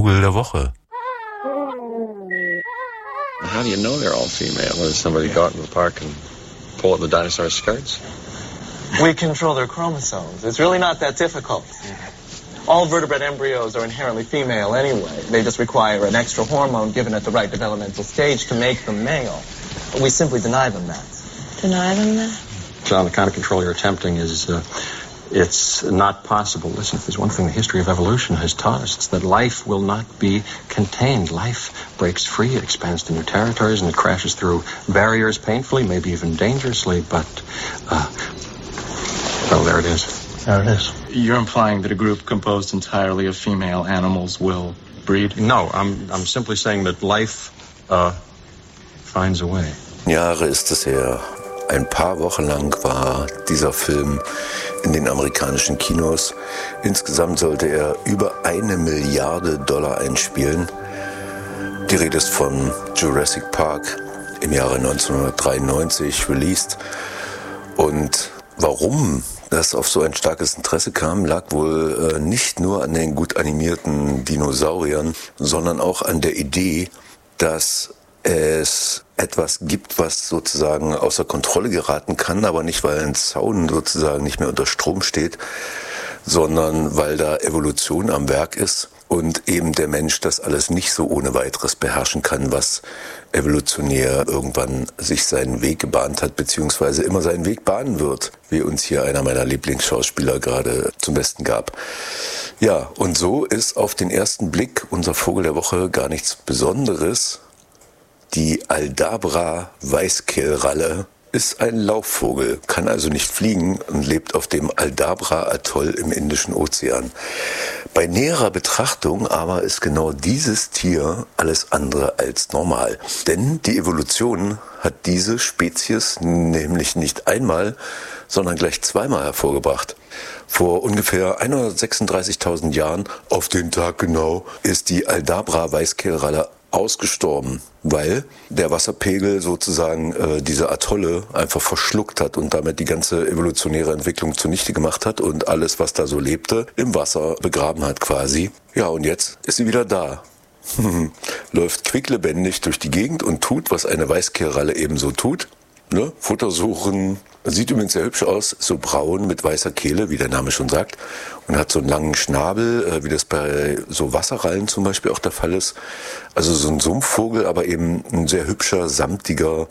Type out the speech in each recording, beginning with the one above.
Vogel der Woche. How do you know they're all female? Has somebody go out in the park and pull at the dinosaur skirts? We control their chromosomes. It's really not that difficult. All vertebrate embryos are inherently female anyway. They just require an extra hormone given at the right developmental stage to make them male. We simply deny them that. Deny them that? John, the kind of control you're attempting is, it's not possible. Listen, if there's one thing the history of evolution has taught us, it's that life will not be contained. Life breaks free, it expands to new territories, and it crashes through barriers painfully, maybe even dangerously, but, well, there it is. There it is. You're implying that a group composed entirely of female animals will breed? No, I'm simply saying that life, finds a way. Jahre ist es her. Ein paar Wochen lang war dieser Film in den amerikanischen Kinos. Insgesamt sollte er über $1 Milliarde einspielen. Die Rede ist von Jurassic Park, im Jahre 1993 released. Und warum das auf so ein starkes Interesse kam, lag wohl nicht nur an den gut animierten Dinosauriern, sondern auch an der Idee, dass es etwas gibt, was sozusagen außer Kontrolle geraten kann, aber nicht, weil ein Zaun sozusagen nicht mehr unter Strom steht, sondern weil da Evolution am Werk ist und eben der Mensch das alles nicht so ohne weiteres beherrschen kann, was evolutionär irgendwann sich seinen Weg gebahnt hat, beziehungsweise immer seinen Weg bahnen wird, wie uns hier einer meiner Lieblingsschauspieler gerade zum Besten gab. Ja, und so ist auf den ersten Blick unser Vogel der Woche gar nichts Besonderes. Die Aldabra-Weißkehlralle ist ein Laufvogel, kann also nicht fliegen und lebt auf dem Aldabra-Atoll im Indischen Ozean. Bei näherer Betrachtung aber ist genau dieses Tier alles andere als normal. Denn die Evolution hat diese Spezies nämlich nicht einmal, sondern gleich zweimal hervorgebracht. Vor ungefähr 136.000 Jahren, auf den Tag genau, ist die Aldabra-Weißkehlralle ausgestorben, weil der Wasserpegel sozusagen diese Atolle einfach verschluckt hat und damit die ganze evolutionäre Entwicklung zunichte gemacht hat und alles, was da so lebte, im Wasser begraben hat quasi. Ja, und jetzt ist sie wieder da. Läuft quicklebendig durch die Gegend und tut, was eine Weißkehlralle eben so tut. Ne? Futter suchen. Sieht übrigens sehr hübsch aus, so braun mit weißer Kehle, wie der Name schon sagt. Und hat so einen langen Schnabel, wie das bei so Wasserrallen zum Beispiel auch der Fall ist. Also so ein Sumpfvogel, aber eben ein sehr hübscher, samtiger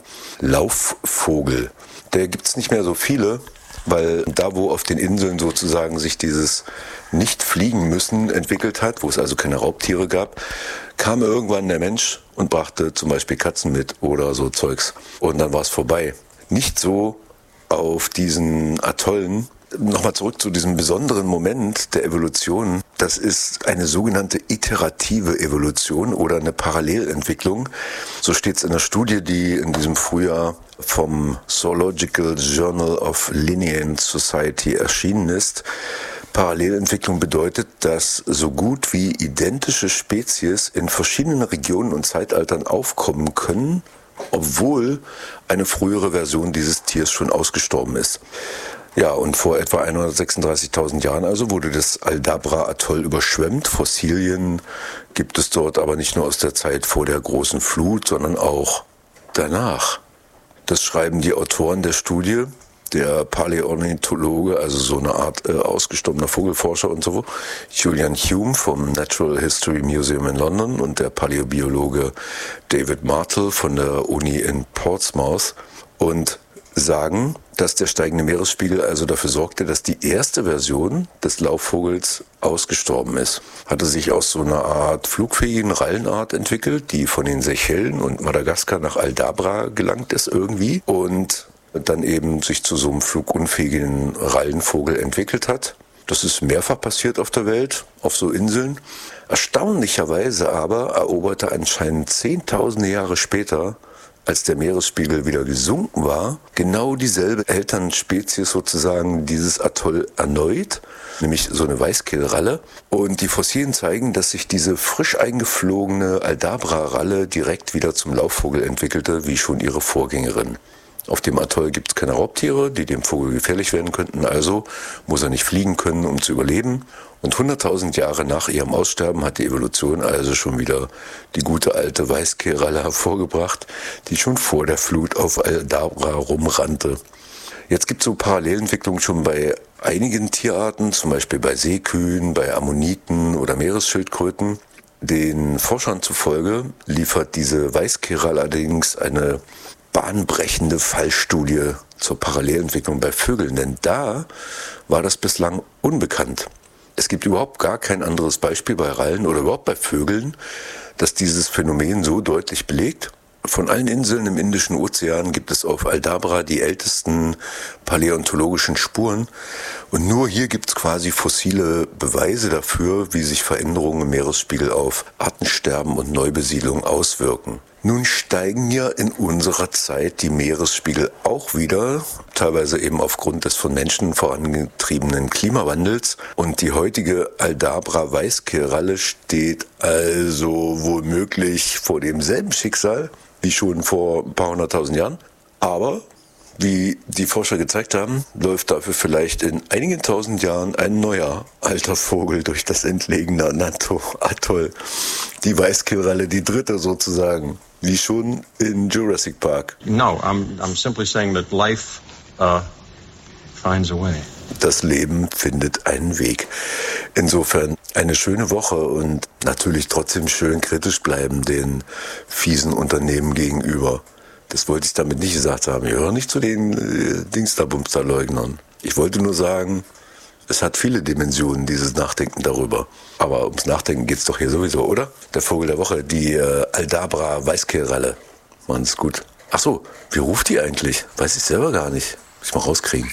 Laufvogel. Der gibt's nicht mehr so viele, weil da, wo auf den Inseln sozusagen sich dieses Nicht-Fliegen-Müssen entwickelt hat, wo es also keine Raubtiere gab, kam irgendwann der Mensch und brachte zum Beispiel Katzen mit oder so Zeugs. Und dann war es vorbei. Nicht so auf diesen Atollen. Nochmal zurück zu diesem besonderen Moment der Evolution. Das ist eine sogenannte iterative Evolution oder eine Parallelentwicklung. So steht es in der Studie, die in diesem Frühjahr vom Zoological Journal of Linnean Society erschienen ist. Parallelentwicklung bedeutet, dass so gut wie identische Spezies in verschiedenen Regionen und Zeitaltern aufkommen können, obwohl eine frühere Version dieses Tiers schon ausgestorben ist. Ja, und vor etwa 136.000 Jahren also wurde das Aldabra-Atoll überschwemmt. Fossilien gibt es dort aber nicht nur aus der Zeit vor der großen Flut, sondern auch danach. Das schreiben die Autoren der Studie, der Paläontologe, also so eine Art ausgestorbener Vogelforscher und so, Julian Hume vom Natural History Museum in London und der Paläobiologe David Martel von der Uni in Portsmouth und sagen, dass der steigende Meeresspiegel also dafür sorgte, dass die erste Version des Laufvogels ausgestorben ist. Hatte sich aus so einer Art flugfähigen Rallenart entwickelt, die von den Seychellen und Madagaskar nach Aldabra gelangt ist irgendwie und dann eben sich zu so einem flugunfähigen Rallenvogel entwickelt hat. Das ist mehrfach passiert auf der Welt, auf so Inseln. Erstaunlicherweise aber eroberte anscheinend zehntausende Jahre später, als der Meeresspiegel wieder gesunken war, genau dieselbe Elternspezies sozusagen dieses Atoll erneut, nämlich so eine Weißkehlralle. Und die Fossilien zeigen, dass sich diese frisch eingeflogene Aldabra-Ralle direkt wieder zum Laufvogel entwickelte, wie schon ihre Vorgängerin. Auf dem Atoll gibt es keine Raubtiere, die dem Vogel gefährlich werden könnten, also muss er nicht fliegen können, um zu überleben. Und 100.000 Jahre nach ihrem Aussterben hat die Evolution also schon wieder die gute alte Weißkehlralle hervorgebracht, die schon vor der Flut auf Aldabra rumrannte. Jetzt gibt es so Parallelentwicklungen schon bei einigen Tierarten, zum Beispiel bei Seekühen, bei Ammoniten oder Meeresschildkröten. Den Forschern zufolge liefert diese Weißkehlralle allerdings eine bahnbrechende Fallstudie zur Parallelentwicklung bei Vögeln, denn da war das bislang unbekannt. Es gibt überhaupt gar kein anderes Beispiel bei Rallen oder überhaupt bei Vögeln, das dieses Phänomen so deutlich belegt. Von allen Inseln im Indischen Ozean gibt es auf Aldabra die ältesten paläontologischen Spuren. Und nur hier gibt es quasi fossile Beweise dafür, wie sich Veränderungen im Meeresspiegel auf Artensterben und Neubesiedlung auswirken. Nun steigen ja in unserer Zeit die Meeresspiegel auch wieder, teilweise eben aufgrund des von Menschen vorangetriebenen Klimawandels. Und die heutige Aldabra-Weißkehlralle steht also womöglich vor demselben Schicksal wie schon vor ein paar 100.000 Jahren. Aber, wie die Forscher gezeigt haben, läuft dafür vielleicht in einigen tausend Jahren ein neuer alter Vogel durch das entlegene Atoll. Die Weißkehlralle, die dritte sozusagen, wie schon in Jurassic Park. No, I'm simply saying that life finds a way. Das Leben findet einen Weg. Insofern eine schöne Woche und natürlich trotzdem schön kritisch bleiben den fiesen Unternehmen gegenüber. Das wollte ich damit nicht gesagt haben. Ich gehöre nicht zu den Dingster-Bumster-Leugnern. Ich wollte nur sagen, es hat viele Dimensionen, dieses Nachdenken darüber. Aber ums Nachdenken geht's doch hier sowieso, oder? Der Vogel der Woche, die Aldabra-Weißkehlralle. Machen's gut. Ach so, wie ruft die eigentlich? Weiß ich selber gar nicht. Muss ich mal rauskriegen.